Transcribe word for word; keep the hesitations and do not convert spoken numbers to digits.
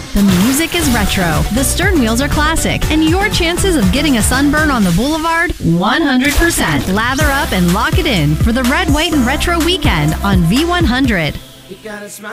The music is retro, the stern wheels are classic, and your chances of getting a sunburn on the boulevard, one hundred percent. Lather up and lock it in for the Red, White, and Retro weekend on V one hundred.